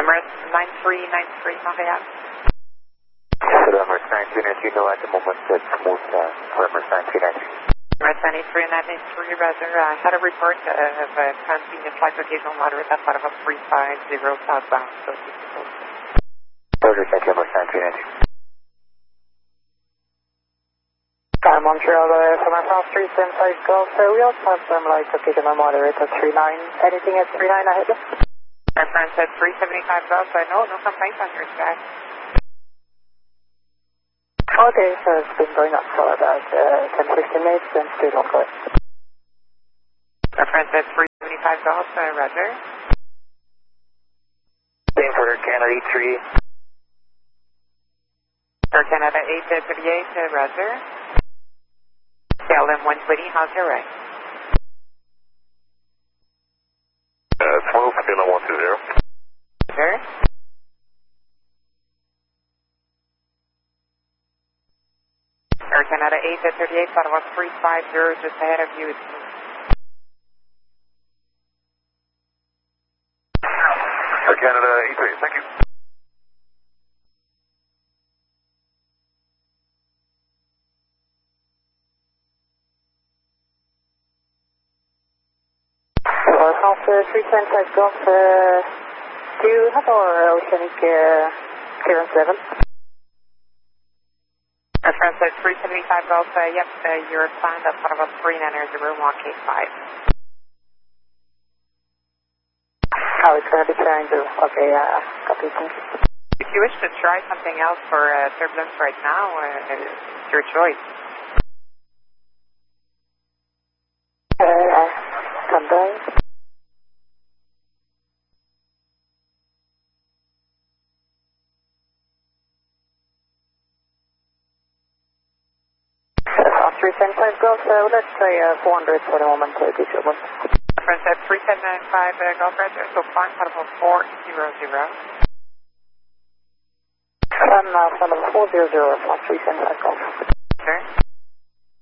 Emirates 9393 Montreal. So Emirates 9393, no at the moment, it's smooth for Emirates 9393. Emirates 9393, Roger. I had a report of a transient flight occasional moderate at part of a 350 southbound. So Roger, thank you, Emirates 9393. Montreal, from our France 375 Golf, we also have some light occasion on moderate at 39. Anything at 39 ahead? Our friends at 375 Golf, no complaints on your side. Okay, so it's been going up for about 10-15 minutes and still don't go. Our friends at 375 Golf, Roger. Same for Canada 83. For Canada 838, Roger. KLM 120, how's your right? Smooth, KLM 120. Sir? Air Canada 838, Ottawa 350, just ahead of you. Air Canada 838, thank you. France 375 Golf, do you have our oceanic clearance level? France at 375 Golf, yep, you're planned at part of a 390 1K5. Oh, it's going to be trying to, okay, copy, thank you. If you wish to try something else for turbulence right now, it's your choice. Stand by. France 375 Golf, let's try 400 for the moment, Digital. France at 3795 Golf, Roger, so climb out of 400. From 400, France 375 Golf. Sure.